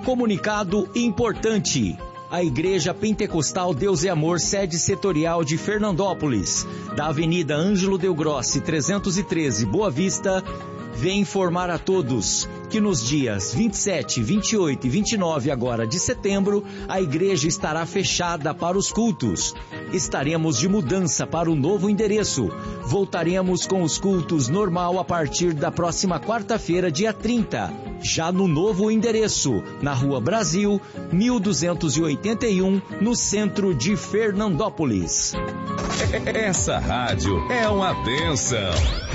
Comunicado importante. A Igreja Pentecostal Deus e Amor, sede setorial de Fernandópolis, da Avenida Ângelo Del Grossi, 313, Boa Vista, vem informar a todos que nos dias 27, 28 e 29 agora de setembro, a igreja estará fechada para os cultos. Estaremos de mudança para o novo endereço. Voltaremos com os cultos normal a partir da próxima quarta-feira, dia 30, já no novo endereço, na Rua Brasil, 1281, no centro de Fernandópolis. Essa rádio é uma bênção.